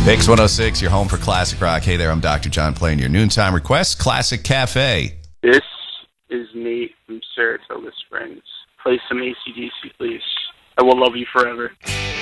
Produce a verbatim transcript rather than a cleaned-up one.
Mix one oh six, your home for classic rock. Hey there, I'm Doctor John playing your noontime request, Classic Cafe. This is Nate from Saratoga Springs. Play some A C D C, please. I will love you forever.